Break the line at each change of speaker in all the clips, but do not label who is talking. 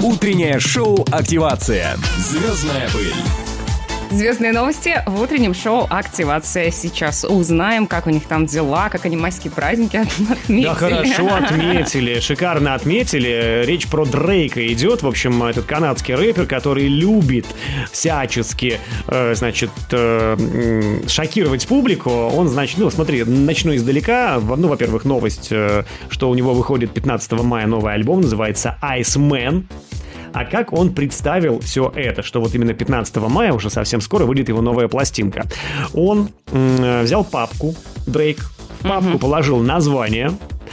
Утреннее шоу «Активация». Звездная пыль.
Звездные новости в утреннем шоу «Активация». Сейчас узнаем, как у них там дела, как они майские праздники отметили.
Да, хорошо отметили, шикарно отметили. Речь про Дрейка идет. В общем, этот канадский рэпер, который любит всячески, шокировать публику. Он, смотри, начну издалека. Ну, во-первых, новость, что у него выходит 15 мая новый альбом, называется «Iceman». А как он представил все это, что вот именно 15 мая, уже совсем скоро, выйдет его новая пластинка. Он взял папку, Дрейк, в папку положил название,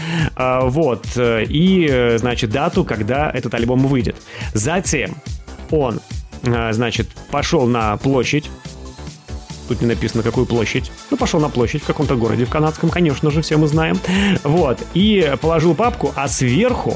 и, дату, когда этот альбом выйдет. Затем он, пошел на площадь. Тут не написано, какую площадь. Ну, пошел на площадь в каком-то городе в канадском, конечно же, все мы знаем. И положил папку, а сверху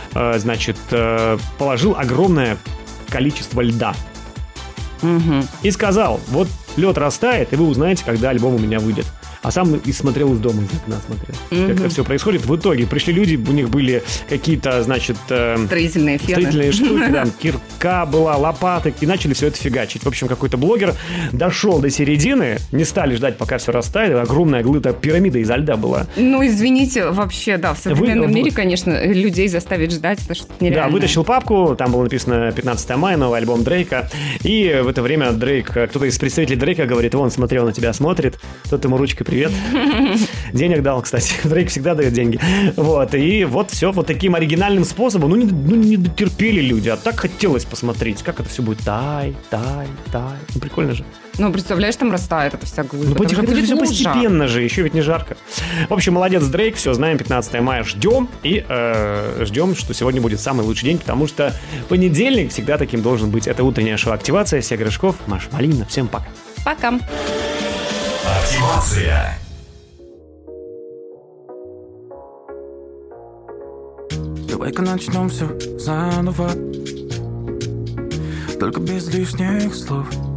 положил огромное количество льда. И сказал, вот лед растает, и вы узнаете, когда альбом у меня выйдет. А сам и смотрел из дома, из окна смотрел. Как это все происходит. В итоге пришли люди, у них были какие-то,
строительные
штуки, да, кирка была, лопаты, и начали все это фигачить. В общем, какой-то блогер дошел до середины, не стали ждать, пока все растает. Огромная пирамида изо льда была.
Ну, извините, вообще, да, в современном мире, конечно, людей заставить ждать, это что-то нереальное.
Да, вытащил папку, там было написано 15 мая, новый альбом Дрейка. И в это время кто-то из представителей Дрейка говорит, вон, смотрел на тебя, смотрит, кто-то ему ручкой привет. Денег дал, кстати.Дрейк всегда дает деньги. И все таким оригинальным способом. Не дотерпели люди, а так хотелось посмотреть, как это все будет. Тай. Прикольно же.
Представляешь, там растает эта вся глыба.
Это все постепенно же, еще ведь не жарко. В общем, молодец Дрейк, все, знаем, 15 мая ждем. И ждем, что сегодня будет самый лучший день, потому что понедельник всегда таким должен быть. Это утреннее шоу «Активация». Всех Гришков, Маша Малинина. Всем пока.
Пока.
Активация.
Давай-ка начнем все заново, только без лишних слов.